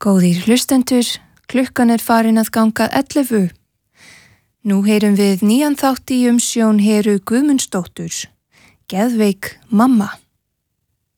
Góðir hlustendur, klukkan farin að ganga 11. Nú heyrum við nýjan þátt í umsjón Heru Guðmundsdóttur, Geðveik mamma.